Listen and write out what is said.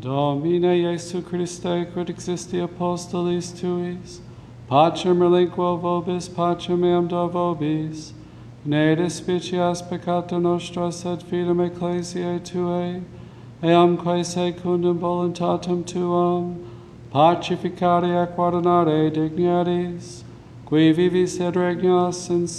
Domine Iesu Christe, quid existi apostolis tuis, pacem relinquo vobis, pacem eam do vobis, ne despicias peccata nostra, sed fidem ecclesiae tuae, eamque secundum voluntatem tuam, pacificare et guardinare dignities, qui vivis et regnas in